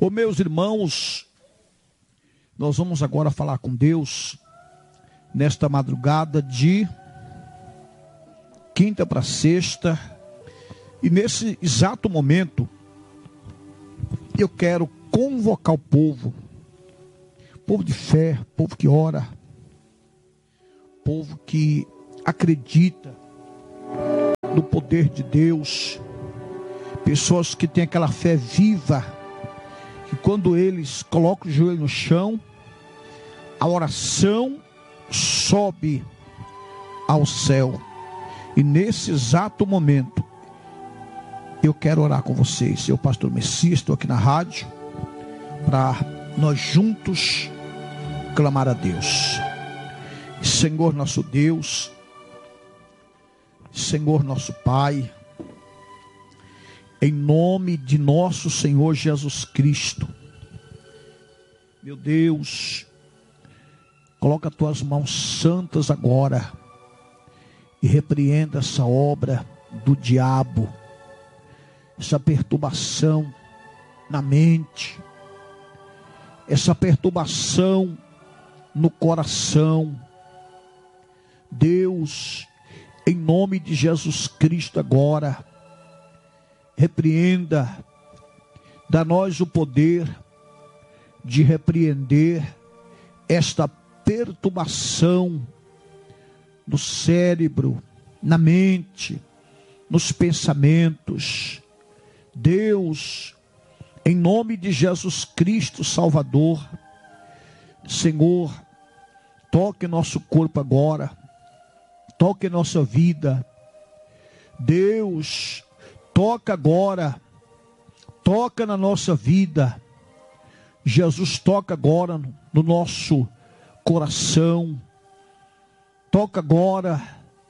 Ô meus irmãos, nós vamos agora falar com Deus nesta madrugada de quinta para sexta, e nesse exato momento eu quero convocar o povo de fé, povo que ora, povo que acredita no poder de Deus, pessoas que têm aquela fé viva, que quando eles colocam o joelho no chão, a oração sobe ao céu. E nesse exato momento, eu quero orar com vocês. Eu, pastor Messias, estou aqui na rádio, para nós juntos clamar a Deus. Senhor nosso Deus, Senhor nosso Pai, em nome de nosso Senhor Jesus Cristo, meu Deus, coloca as tuas mãos santas agora e repreenda essa obra do diabo, essa perturbação na mente, essa perturbação no coração. Deus, em nome de Jesus Cristo agora, repreenda, dá nós o poder de repreender esta perturbação no cérebro, na mente, nos pensamentos. Deus, em nome de Jesus Cristo Salvador, Senhor, toque nosso corpo agora, toque nossa vida. Deus, toca agora, toca na nossa vida. Jesus, toca agora no nosso coração, toca agora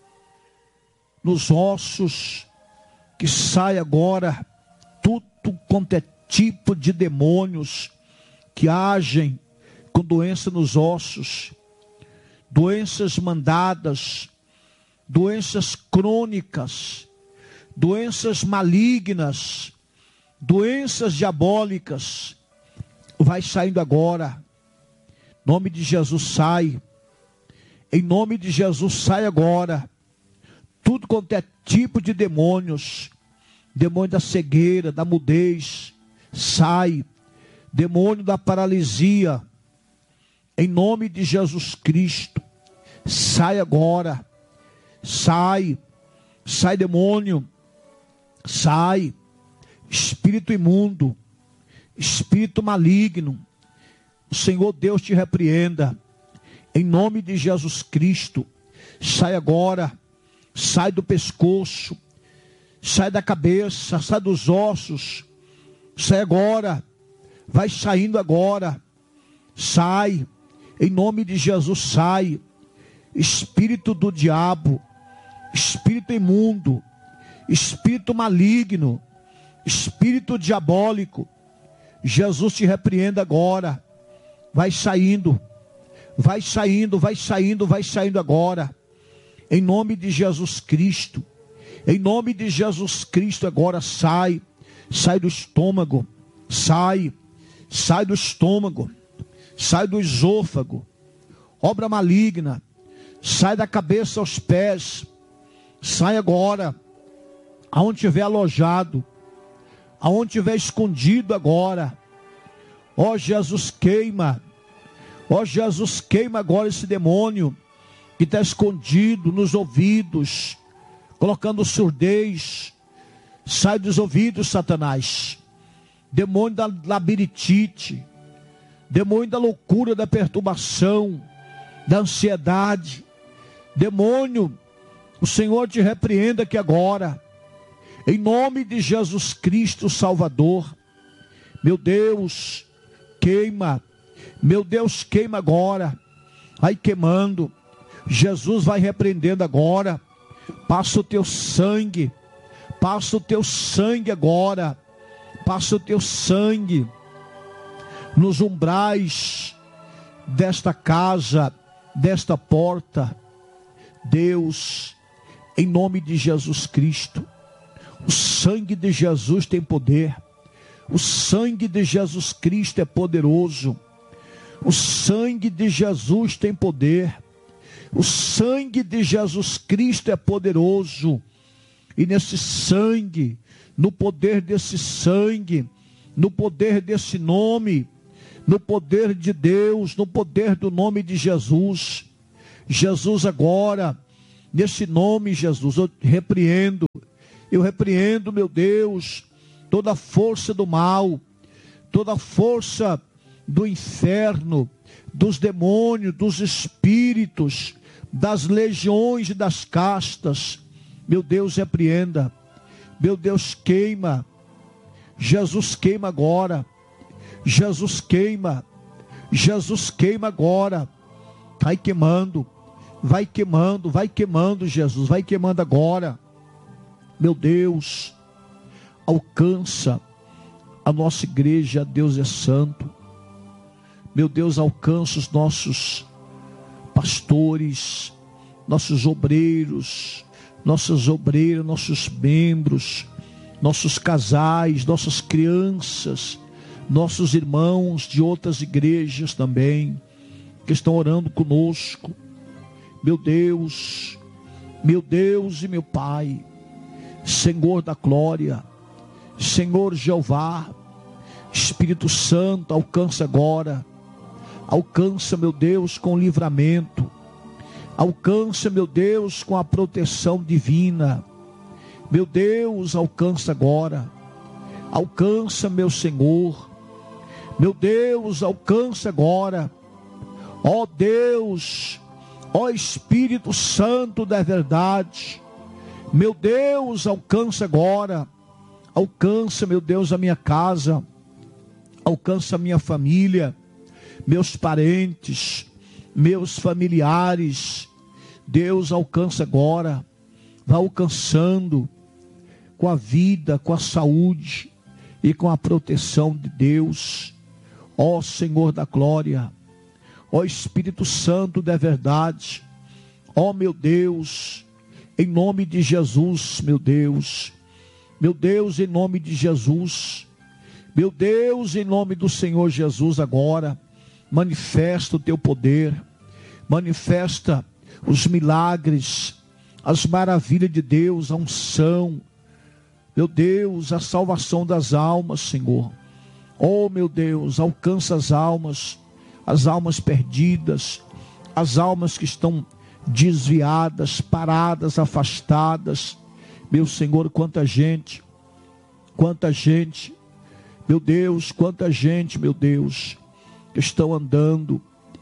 nos ossos, que sai agora tudo quanto é tipo de demônios que agem com doença nos ossos, doenças mandadas, doenças crônicas, doenças malignas, doenças diabólicas. Vai saindo agora, em nome de Jesus sai, em nome de Jesus sai agora, tudo quanto é tipo de demônios, demônio da cegueira, da mudez, sai, demônio da paralisia, em nome de Jesus Cristo, sai agora, sai demônio, sai, espírito imundo, espírito maligno, o Senhor Deus te repreenda, em nome de Jesus Cristo. Sai agora, sai do pescoço, sai da cabeça, sai dos ossos, sai agora, vai saindo agora, sai, em nome de Jesus sai, espírito do diabo, espírito imundo, espírito maligno, espírito diabólico, Jesus te repreenda agora. Vai saindo, vai saindo, vai saindo, vai saindo agora, em nome de Jesus Cristo. Em nome de Jesus Cristo agora sai, sai do estômago, sai do estômago, sai do esôfago, obra maligna, sai da cabeça aos pés, sai agora, aonde estiver alojado, aonde estiver escondido agora. Ó Jesus, queima, ó Jesus, queima agora esse demônio que está escondido nos ouvidos, colocando surdez. Sai dos ouvidos, Satanás. Demônio da labirintite, demônio da loucura, da perturbação, da ansiedade. Demônio, o Senhor te repreenda aqui agora, em nome de Jesus Cristo Salvador. Meu Deus, queima, meu Deus, queima agora, vai queimando. Jesus vai repreendendo agora. Passa o teu sangue, passa o teu sangue agora, passa o teu sangue nos umbrais desta casa, desta porta. Deus, em nome de Jesus Cristo, o sangue de Jesus tem poder, O sangue de Jesus Cristo é poderoso. O sangue de Jesus tem poder. O sangue de Jesus Cristo é poderoso. E nesse sangue, no poder desse sangue, no poder desse nome, no poder de Deus, no poder do nome de Jesus. Jesus agora, nesse nome, Jesus, eu repreendo, meu Deus, toda a força do mal, toda a força do inferno, dos demônios, dos espíritos, das legiões e das castas. Meu Deus, repreenda. Meu Deus, queima. Jesus queima agora. Jesus queima. Jesus queima agora. Vai queimando. Vai queimando. Vai queimando, Jesus. Vai queimando agora. Meu Deus, alcança a nossa igreja. Deus é santo. Meu Deus, alcança os nossos pastores, nossos obreiros, nossas obreiras, nossos membros, nossos casais, nossas crianças, nossos irmãos de outras igrejas também, que estão orando conosco. Meu Deus e meu Pai, Senhor da glória, Senhor Jeová, Espírito Santo, alcança agora. Alcança, meu Deus, com livramento. Alcança, meu Deus, com a proteção divina. Meu Deus, alcança agora. Alcança, meu Senhor. Meu Deus, alcança agora. Ó Deus, ó Espírito Santo da verdade. Meu Deus, alcança agora. Alcança, meu Deus, a minha casa. Alcança a minha família. Meus parentes, meus familiares. Deus, alcança agora. Vai alcançando com a vida, com a saúde e com a proteção de Deus. Ó Senhor da glória, ó Espírito Santo da verdade, ó meu Deus, em nome de Jesus, meu Deus, em nome de Jesus, meu Deus, em nome do Senhor Jesus agora, manifesta o teu poder, manifesta os milagres, as maravilhas de Deus, a unção, meu Deus, a salvação das almas, Senhor. Oh, meu Deus, alcança as almas perdidas, as almas que estão desviadas, paradas, afastadas. Meu Senhor, quanta gente, meu Deus, quanta gente, meu Deus, que estão andando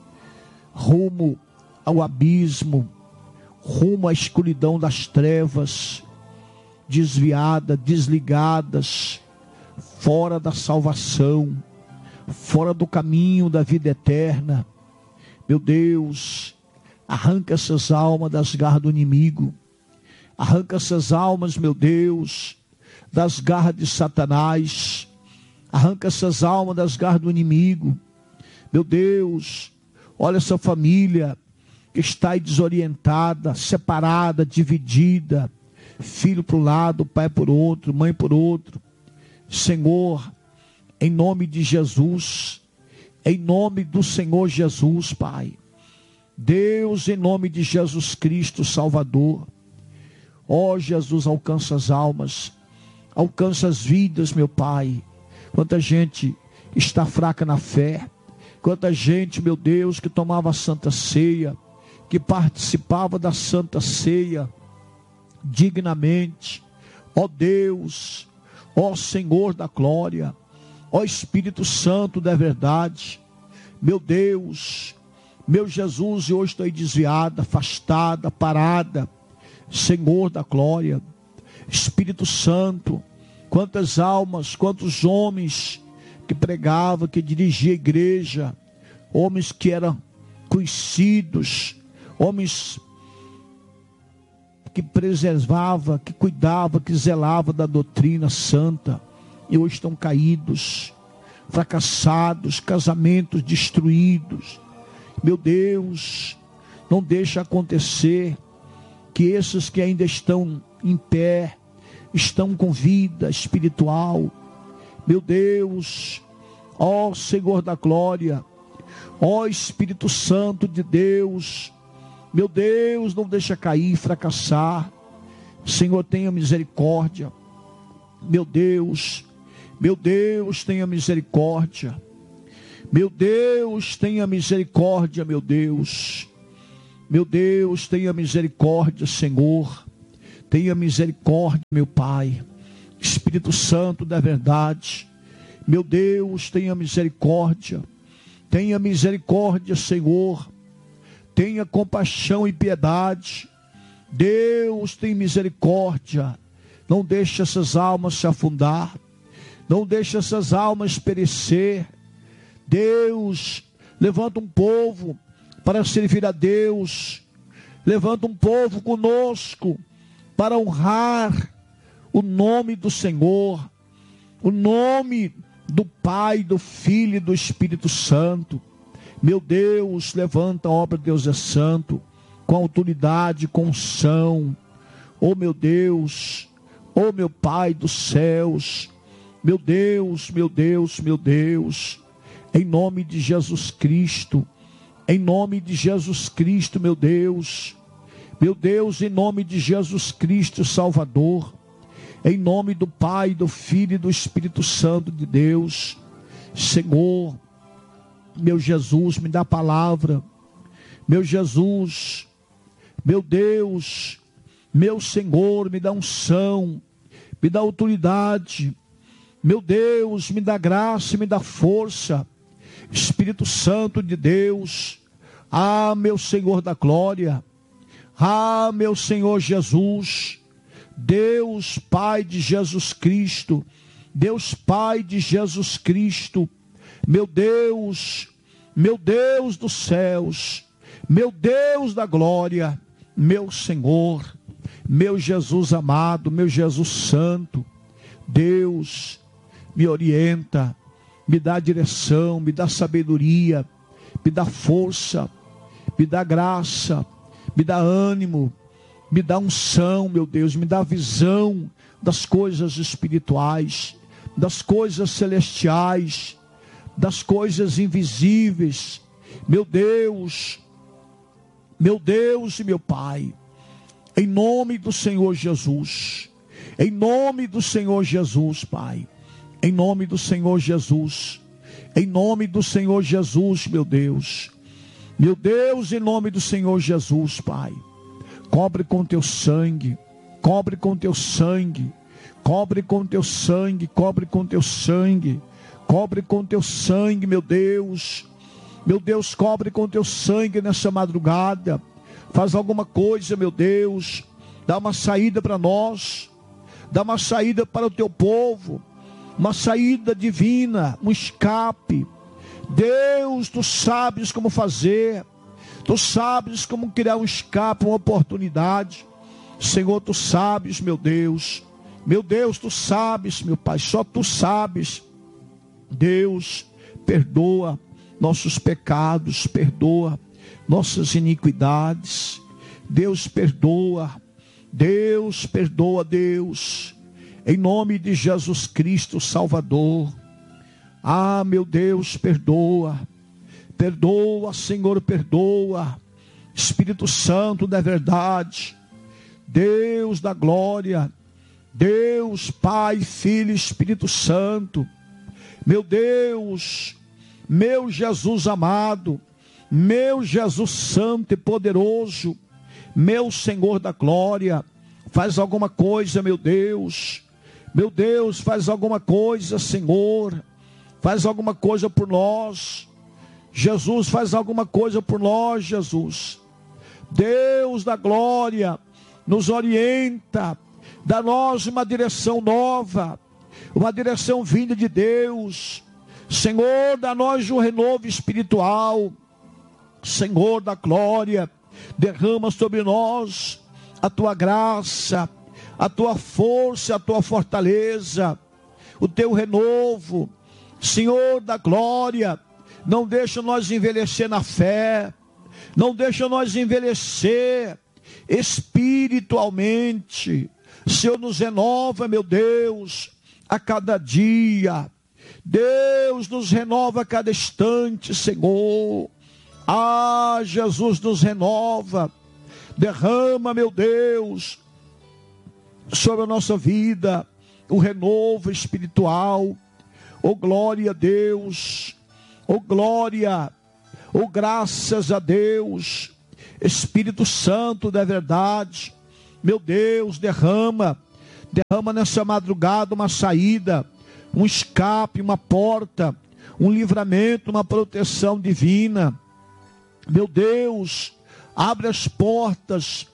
rumo ao abismo, rumo à escuridão das trevas, desviadas, desligadas, fora da salvação, fora do caminho da vida eterna. Meu Deus, arranca essas almas das garras do inimigo, arranca essas almas, meu Deus, das garras de Satanás, arranca essas almas das garras do inimigo. Meu Deus, olha essa família que está aí desorientada, separada, dividida, filho para um lado, pai por outro, mãe por outro. Senhor, em nome de Jesus, em nome do Senhor Jesus, Pai, Deus, em nome de Jesus Cristo, Salvador, ó Jesus, alcança as almas, alcança as vidas, meu Pai. Quanta gente está fraca na fé, quanta gente, meu Deus, que tomava a Santa Ceia, que participava da Santa Ceia dignamente. Ó Deus, ó Senhor da glória, ó Espírito Santo da verdade, meu Deus, meu Jesus, eu hoje estou aí desviada, afastada, parada. Senhor da glória, Espírito Santo, quantas almas, quantos homens que pregavam, que dirigiam a igreja, homens que eram conhecidos, homens que preservava, que cuidava, que zelava da doutrina santa, e hoje estão caídos, fracassados, casamentos destruídos. Meu Deus, não deixa acontecer que esses que ainda estão em pé, estão com vida espiritual, meu Deus, ó Senhor da glória, ó Espírito Santo de Deus, meu Deus, não deixa cair, fracassar. Senhor, tenha misericórdia. Meu Deus, tenha misericórdia. Meu Deus, tenha misericórdia, meu Deus. Meu Deus, tenha misericórdia, Senhor. Tenha misericórdia, meu Pai. Espírito Santo da verdade, meu Deus, tenha misericórdia. Tenha misericórdia, Senhor. Tenha compaixão e piedade. Deus, tem misericórdia. Não deixe essas almas se afundar. Não deixe essas almas perecer. Deus, levanta um povo para servir a Deus. Levanta um povo conosco para honrar o nome do Senhor, o nome do Pai, do Filho e do Espírito Santo. Meu Deus, levanta a obra de Deus é santo, com autoridade, com unção. Oh meu Deus, oh meu Pai dos céus, meu Deus, meu Deus, meu Deus, em nome de Jesus Cristo, em nome de Jesus Cristo, meu Deus, em nome de Jesus Cristo, Salvador, em nome do Pai, do Filho e do Espírito Santo de Deus. Senhor, meu Jesus, me dá a palavra. Meu Jesus, meu Deus, meu Senhor, me dá unção, me dá autoridade. Meu Deus, me dá graça, me dá força. Espírito Santo de Deus, meu Senhor da glória, meu Senhor Jesus, Deus Pai de Jesus Cristo, Deus Pai de Jesus Cristo, meu Deus dos céus, meu Deus da glória, meu Senhor, meu Jesus amado, meu Jesus santo. Deus, me orienta, me dá direção, me dá sabedoria, me dá força, me dá graça, me dá ânimo, me dá unção, meu Deus, me dá visão das coisas espirituais, das coisas celestiais, das coisas invisíveis. Meu Deus e meu Pai, em nome do Senhor Jesus, em nome do Senhor Jesus, Pai, em nome do Senhor Jesus, em nome do Senhor Jesus, meu Deus, em nome do Senhor Jesus, Pai, cobre com teu sangue, cobre com teu sangue, cobre com teu sangue, cobre com teu sangue, cobre com teu sangue, meu Deus, cobre com teu sangue nessa madrugada. Faz alguma coisa, meu Deus, dá uma saída para nós, dá uma saída para o teu povo, uma saída divina, um escape. Deus, tu sabes como fazer, tu sabes como criar um escape, uma oportunidade. Senhor, tu sabes, meu Deus, tu sabes, meu Pai, só tu sabes. Deus, perdoa nossos pecados, perdoa nossas iniquidades. Deus, perdoa, Deus, em nome de Jesus Cristo, Salvador. Meu Deus, perdoa, Senhor, perdoa. Espírito Santo da verdade, Deus da glória, Deus Pai, Filho e Espírito Santo, meu Deus, meu Jesus amado, meu Jesus santo e poderoso, meu Senhor da glória, faz alguma coisa, meu Deus, faz alguma coisa, Senhor, faz alguma coisa por nós, Jesus, faz alguma coisa por nós, Jesus. Deus da glória, nos orienta, dá-nos uma direção nova, uma direção vinda de Deus. Senhor, dá-nos um renovo espiritual. Senhor da glória, derrama sobre nós a tua graça, a tua força, a tua fortaleza, o teu renovo. Senhor da glória, não deixa nós envelhecer na fé, não deixa nós envelhecer espiritualmente. Senhor, nos renova, meu Deus, a cada dia. Deus nos renova a cada instante, Senhor. Ah, Jesus nos renova. Derrama, meu Deus, sobre a nossa vida o renovo espiritual. Oh, glória a Deus. Oh, glória. Oh, graças a Deus. Espírito Santo da verdade, meu Deus, derrama nessa madrugada uma saída, um escape, uma porta, um livramento, uma proteção divina. Meu Deus, abre as portas,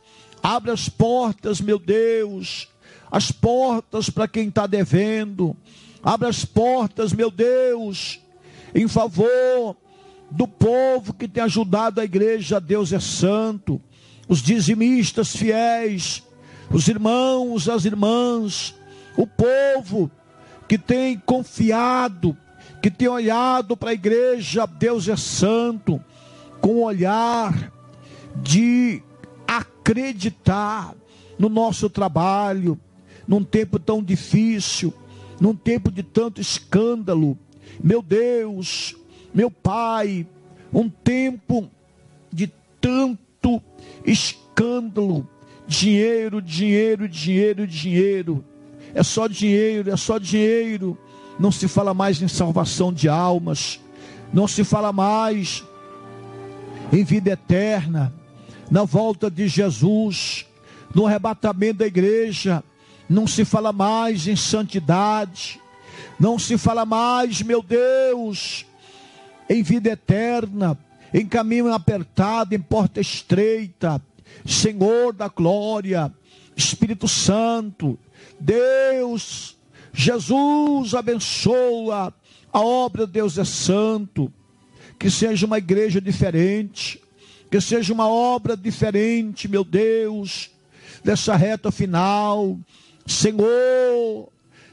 meu Deus, as portas para quem está devendo, abre as portas, meu Deus, em favor do povo que tem ajudado a igreja. Deus é santo, os dizimistas fiéis, os irmãos, as irmãs, o povo que tem confiado, que tem olhado para a igreja. Deus é santo, com o olhar de acreditar no nosso trabalho, num tempo tão difícil, num tempo de tanto escândalo. Meu Deus, meu Pai, um tempo de tanto escândalo, dinheiro, dinheiro, dinheiro, dinheiro, é só dinheiro, não se fala mais em salvação de almas, não se fala mais em vida eterna, na volta de Jesus, no arrebatamento da igreja, não se fala mais em santidade, não se fala mais, meu Deus, em vida eterna, em caminho apertado, em porta estreita. Senhor da glória, Espírito Santo, Deus, Jesus, abençoa a obra. Deus é santo, que seja uma igreja diferente, que seja uma obra diferente, meu Deus, dessa reta final. Senhor,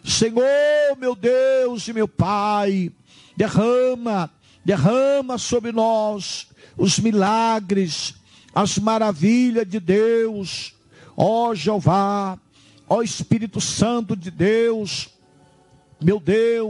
meu Deus e meu Pai, derrama sobre nós os milagres, as maravilhas de Deus. Ó Jeová, ó Espírito Santo de Deus, meu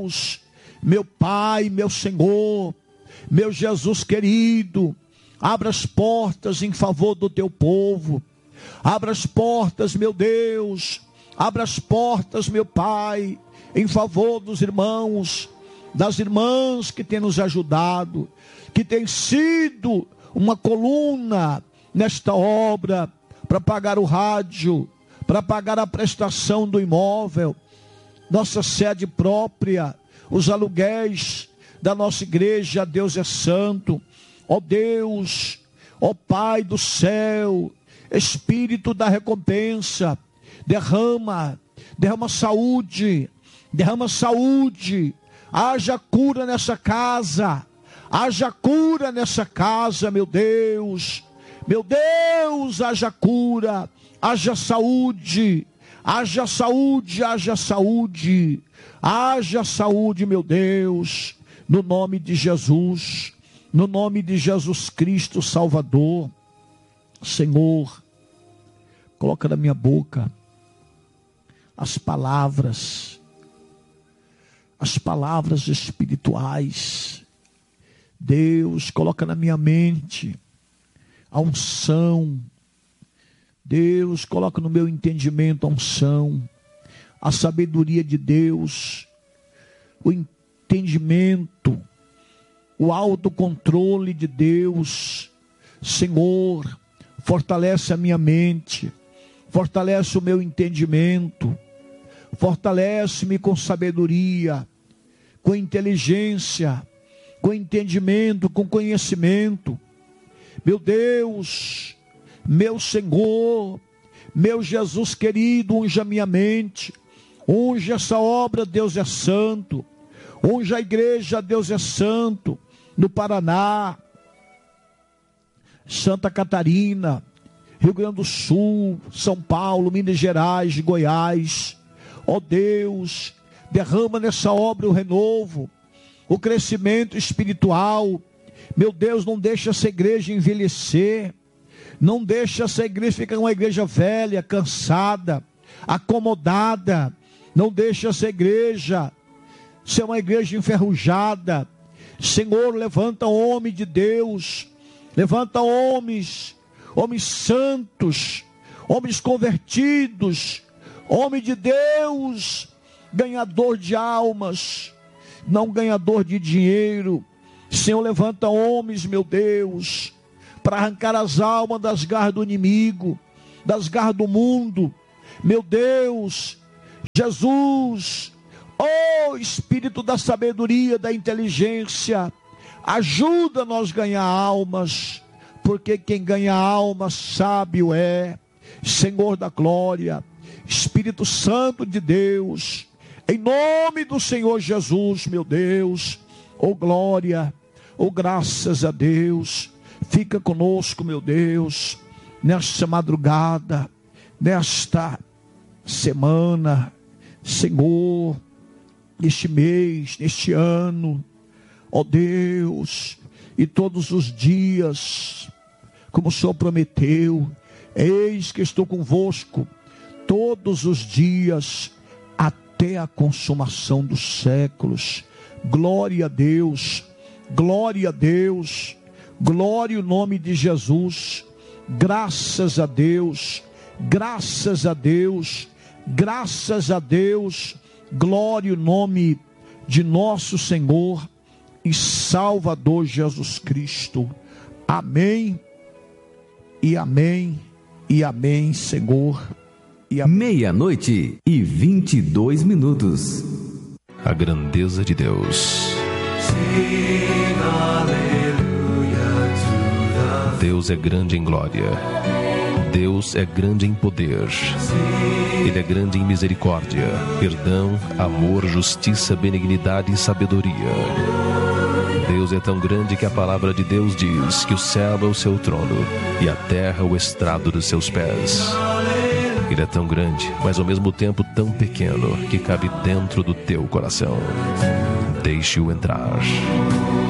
Pai, meu Senhor, meu Jesus querido, abra as portas em favor do teu povo, abra as portas, meu Deus, abra as portas, meu Pai, em favor dos irmãos, das irmãs que têm nos ajudado, que tem sido uma coluna nesta obra, para pagar o rádio, para pagar a prestação do imóvel, nossa sede própria, os aluguéis da nossa igreja. Deus é santo. Ó Deus, ó Pai do céu, Espírito da recompensa, derrama saúde, haja cura nessa casa, meu Deus, haja cura, haja saúde, meu Deus, no nome de Jesus Cristo, Salvador. Senhor, coloca na minha boca as palavras espirituais. Deus, coloca na minha mente a unção. Deus, coloca no meu entendimento a unção, a sabedoria de Deus, o entendimento, o autocontrole de Deus. Senhor, fortalece a minha mente, fortalece o meu entendimento, fortalece-me com sabedoria, com inteligência, com entendimento, com conhecimento. Meu Deus, meu Senhor, meu Jesus querido, unja minha mente, unja essa obra. Deus é santo, unja a igreja. Deus é santo, no Paraná, Santa Catarina, Rio Grande do Sul, São Paulo, Minas Gerais, Goiás. Ó Deus, derrama nessa obra o renovo, o crescimento espiritual. Meu Deus, não deixa essa igreja envelhecer, não deixa essa igreja ficar uma igreja velha, cansada, acomodada. Não deixa essa igreja ser uma igreja enferrujada. Senhor, levanta homem de Deus, levanta homens santos, homens convertidos, homem de Deus, ganhador de almas, não ganhador de dinheiro. Senhor, levanta homens, meu Deus, para arrancar as almas das garras do inimigo, das garras do mundo. Meu Deus, Jesus, ó Espírito da sabedoria, da inteligência, ajuda-nos a ganhar almas, porque quem ganha almas sábio é. Senhor da glória, Espírito Santo de Deus, em nome do Senhor Jesus, meu Deus, ó glória, ó graças a Deus, fica conosco, meu Deus, nesta madrugada, nesta semana, Senhor, neste mês, neste ano, ó Deus, e todos os dias, como o Senhor prometeu, eis que estou convosco todos os dias, até a consumação dos séculos. Glória a Deus, glória a Deus, glória ao nome de Jesus, graças a Deus, graças a Deus, graças a Deus, glória ao nome de nosso Senhor e Salvador Jesus Cristo. Amém e amém e amém, Senhor. E amém. 00:22. A grandeza de Deus. Deus é grande em glória. Deus é grande em poder. Ele é grande em misericórdia, perdão, amor, justiça, benignidade e sabedoria. Deus é tão grande que a palavra de Deus diz que o céu é o seu trono e a terra o estrado dos seus pés. Ele é tão grande, mas ao mesmo tempo tão pequeno, que cabe dentro do teu coração. Deixe-o entrar.